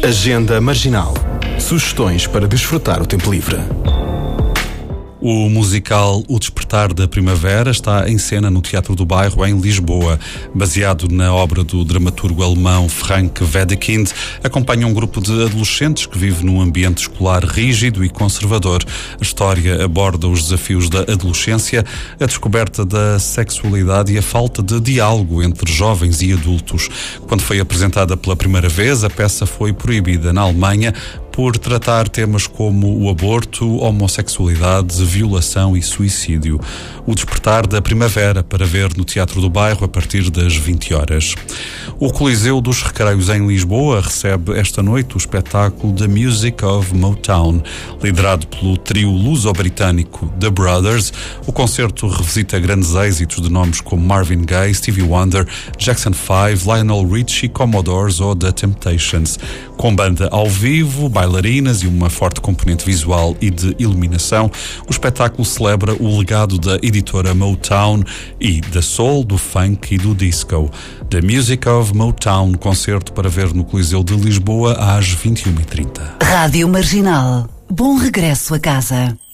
Agenda Marginal. Sugestões para desfrutar o tempo livre. O musical O Despertar da Primavera está em cena no Teatro do Bairro, em Lisboa. Baseado na obra do dramaturgo alemão Frank Wedekind, acompanha um grupo de adolescentes que vive num ambiente escolar rígido e conservador. A história aborda os desafios da adolescência, a descoberta da sexualidade e a falta de diálogo entre jovens e adultos. Quando foi apresentada pela primeira vez, a peça foi proibida na Alemanha por tratar temas como o aborto, homossexualidade, violação e suicídio. O Despertar da Primavera, para ver no Teatro do Bairro a partir das 20 horas. O Coliseu dos Recreios em Lisboa recebe esta noite o espetáculo The Music of Motown. Liderado pelo trio luso-britânico The Brothers, o concerto revisita grandes êxitos de nomes como Marvin Gaye, Stevie Wonder, Jackson 5, Lionel Richie, Commodores ou The Temptations. Com banda ao vivo, bailarinas e uma forte componente visual e de iluminação, o espetáculo celebra o legado da editora Motown e da soul, do funk e do disco. The Music of Motown, concerto para ver no Coliseu de Lisboa às 21h30. Rádio Marginal. Bom regresso a casa.